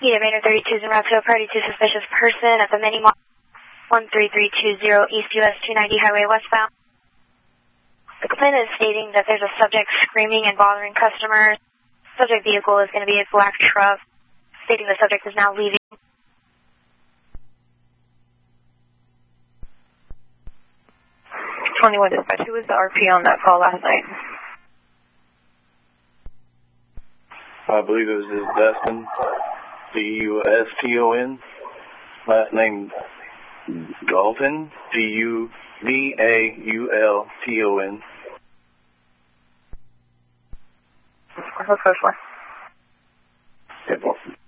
Unit Maynard 32 is en route to a party to suspicious person at the mini mall 13320 East US 290 Highway westbound. The complainant is stating that there's a subject screaming and bothering customers. Subject vehicle is going to be a black truck, stating the subject is now leaving. 21 dispatch, who was the RP on that call last night? I believe it was Dustin, D-U-S-T-O-N. Last name Dalton, D-U-D-A-U-L-T-O-N. What's the first one?